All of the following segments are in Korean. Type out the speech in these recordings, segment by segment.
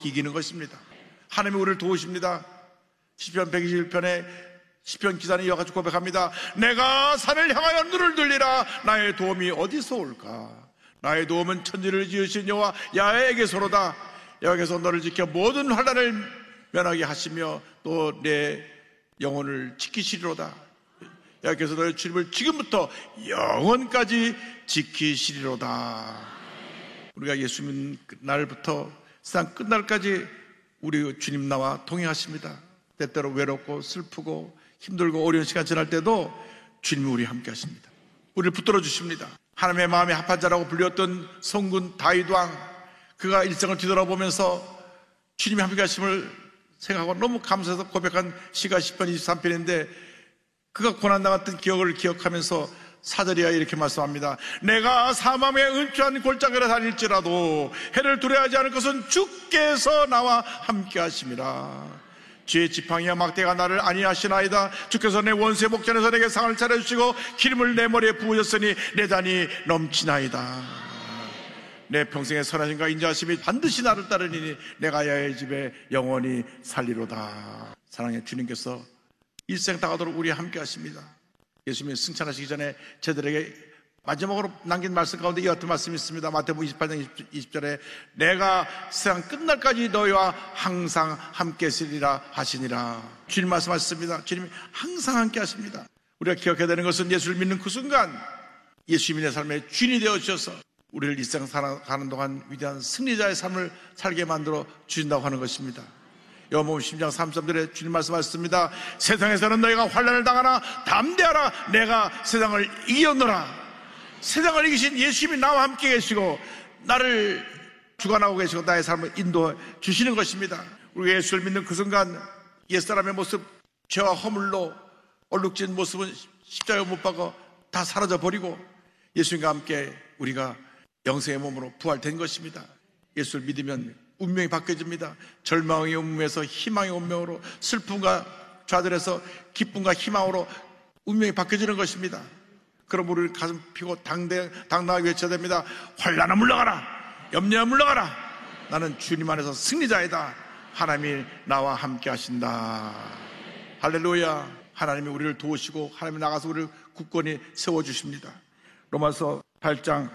이기는 것입니다. 하나님이 우리를 도우십니다. 시편 121편에 시편 기자는 이와 같이 고백합니다. 내가 산을 향하여 눈을 들리라. 나의 도움이 어디서 올까? 나의 도움은 천지를 지으신 여호와 야훼에게서로다. 여호와께서 너를 지켜 모든 환난을 면하게 하시며 또 내 영혼을 지키시리로다. 여호와께서 너의 주님을 지금부터 영원까지 지키시리로다. 우리가 예수 믿는 날부터 세상 끝날까지 우리 주님 나와 동행하십니다. 때때로 외롭고 슬프고 힘들고 어려운 시간 지날 때도 주님이 우리와 함께 하십니다. 우리를 붙들어 주십니다. 하나님의 마음에 합한 자라고 불렸던 성군 다윗 왕, 그가 일생을 뒤돌아보면서 주님이 함께 하심을 생각하고 너무 감사해서 고백한 시가 10편 23편인데, 그가 고난당했던 기억을 기억하면서 사절이야 이렇게 말씀합니다. 내가 사망의 은추한 골짜기를 다닐지라도 해를 두려워하지 않을 것은 주께서 나와 함께 하심이라. 주의 지팡이와 막대가 나를 안위하시나이다. 주께서 내 원수의 목전에서 내게 상을 차려주시고 기름을 내 머리에 부으셨으니 내 잔이 넘치나이다. 내 평생의 선하심과 인자하심이 반드시 나를 따르니 내가 야훼의 집에 영원히 살리로다. 사랑의 주님께서 일생 다가도록 우리와 함께 하십니다. 예수님이 승천하시기 전에 저들에게 마지막으로 남긴 말씀 가운데 이 같은 말씀이 있습니다. 마태복음 28장 20절에 내가 세상 끝날까지 너희와 항상 함께 있으리라 하시니라. 주님 말씀하셨습니다. 주님이 항상 함께 하십니다. 우리가 기억해야 되는 것은 예수를 믿는 그 순간 예수님이 내 삶의 주인이 되어주셔서 우리를 일생 살아가는 동안 위대한 승리자의 삶을 살게 만들어 주신다고 하는 것입니다. 요한복음 10장 33절에 주님 말씀하셨습니다. 세상에서는 너희가 환난을 당하나 담대하라. 내가 세상을 이겼노라. 세상을 이기신 예수님이 나와 함께 계시고 나를 주관하고 계시고 나의 삶을 인도해 주시는 것입니다. 우리가 예수를 믿는 그 순간 옛사람의 모습, 죄와 허물로 얼룩진 모습은 십자가에 못 박아 다 사라져버리고 예수님과 함께 우리가 영생의 몸으로 부활된 것입니다. 예수를 믿으면 운명이 바뀌어집니다. 절망의 운명에서 희망의 운명으로, 슬픔과 좌절에서 기쁨과 희망으로 운명이 바뀌어지는 것입니다. 그럼 우리를 가슴 피고 당당하게 외쳐야 됩니다. 환난아 물러가라. 염려야 물러가라. 나는 주님 안에서 승리자이다. 하나님이 나와 함께 하신다. 할렐루야. 하나님이 우리를 도우시고 하나님이 나가서 우리를 굳건히 세워주십니다. 로마서 8장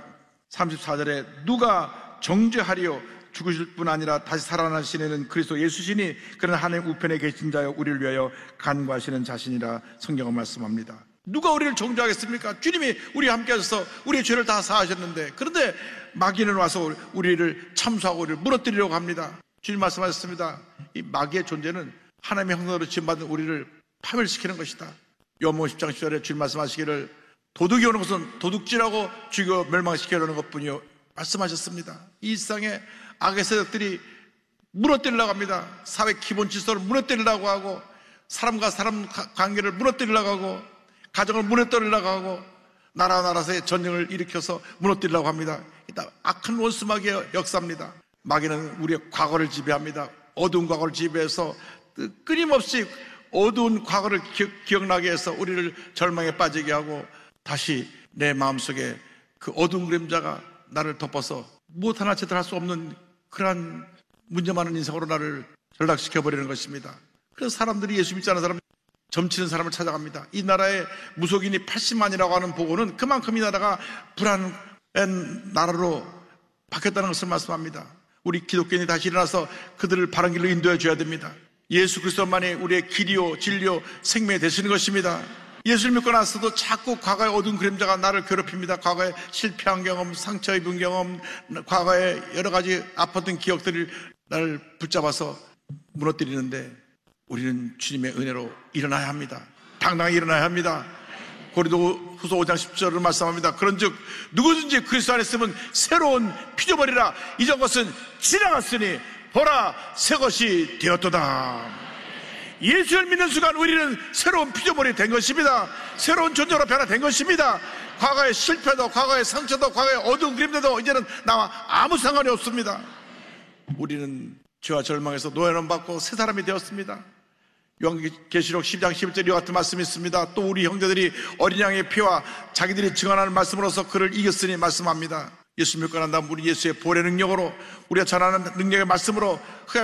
34절에 누가 정죄하리요 죽으실 뿐 아니라 다시 살아나시는 그리스도 예수시니 그는 하나님 우편에 계신 자여 우리를 위하여 간구하시는 자신이라 성경은 말씀합니다. 누가 우리를 정죄하겠습니까? 주님이 우리와 함께 하셔서 우리의 죄를 다 사하셨는데, 그런데 마귀는 와서 우리를 참수하고 우리를 무너뜨리려고 합니다. 주님 말씀하셨습니다. 이 마귀의 존재는 하나님의 형상으로 지음받은 우리를 파멸시키는 것이다. 요한복음 10장 10절에 주님 말씀하시기를 도둑이 오는 것은 도둑질하고 죽여 멸망시키려는 것뿐이요 말씀하셨습니다. 이 세상에 악의 세력들이 무너뜨리려고 합니다. 사회 기본 질서를 무너뜨리려고 하고 사람과 사람 관계를 무너뜨리려고 하고 가정을 무너뜨리려고 하고 나라 사이에 전쟁을 일으켜서 무너뜨리려고 합니다. 일단 악한 원수 마귀의 역사입니다. 마귀는 우리의 과거를 지배합니다. 어두운 과거를 지배해서 끊임없이 어두운 과거를 기억나게 해서 우리를 절망에 빠지게 하고 다시 내 마음속에 그 어두운 그림자가 나를 덮어서 무엇 하나 제대로 할 수 없는 그러한 문제 많은 인생으로 나를 전락시켜버리는 것입니다. 그래서 사람들이 예수 믿지 않은 사람, 점치는 사람을 찾아갑니다. 이 나라의 무속인이 80만이라고 하는 보고는 그만큼 이 나라가 불안한 나라로 바뀌었다는 것을 말씀합니다. 우리 기독교인이 다시 일어나서 그들을 바른 길로 인도해 줘야 됩니다. 예수 그리스도만이 우리의 길이요 진리요 생명이 되시는 것입니다. 예수를 믿고 나서도 자꾸 과거의 어두운 그림자가 나를 괴롭힙니다. 과거의 실패한 경험, 상처 입은 경험, 과거의 여러 가지 아팠던 기억들이 나를 붙잡아서 무너뜨리는데 우리는 주님의 은혜로 일어나야 합니다. 당당히 일어나야 합니다. 고린도후서 5장 10절을 말씀합니다. 그런즉 누구든지 그리스도 안에 있으면 새로운 피조물이라 이전 것은 지나갔으니 보라 새 것이 되었도다. 예수를 믿는 순간 우리는 새로운 피조물이 된 것입니다. 새로운 존재로 변화된 것입니다. 과거의 실패도 과거의 상처도 과거의 어두운 그림들도 이제는 나와 아무 상관이 없습니다. 우리는 죄와 절망에서 노예는 받고 새 사람이 되었습니다. 요한계시록 10장 11절 이와 같은 말씀이 있습니다. 또 우리 형제들이 어린 양의 피와 자기들이 증언하는 말씀으로서 그를 이겼으니 말씀합니다. 예수 믿고 난 다음 우리 예수의 보혈의 능력으로, 우리가 전하는 능력의 말씀으로